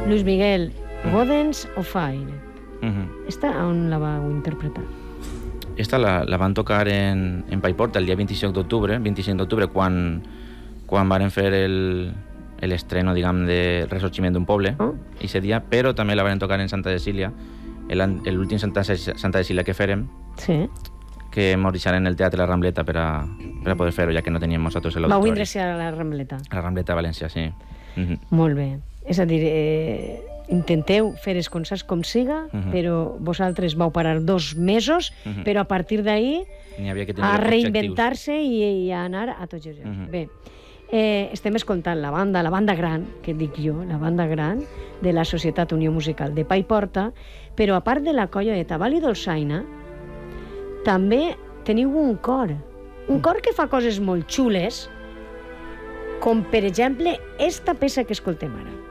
Luis Miguel, Godens o Fire. Esta on la vau interpretar? Esta la van tocar en Paiporta el dia 25 d'octubre, quan varen fer l'estreno, diguem, de Ressorgiment d'un poble, aquest dia, però també la van tocar en Santa Cecília, l'últim Santa Cecília que fèrem, que mos deixaren el Teatre La Rambleta per a poder fer-ho, ja que no teníem nosaltres l'auditori. Vau vindre a la Rambleta? A la Rambleta de València, sí. Molt bé. És a dir, intenteu fer els concerts com siga, però vosaltres vau parar 2 mesos, però a partir d'ahir a reinventar-se i a anar a tots els llocs. Bé, estem escoltant la banda gran, que dic jo, la banda gran de la Societat Unió Musical de Paiporta, però a part de la colla de Tabal i Dolçaina, també teniu un cor que fa coses molt xules, com per exemple esta peça que escoltem ara.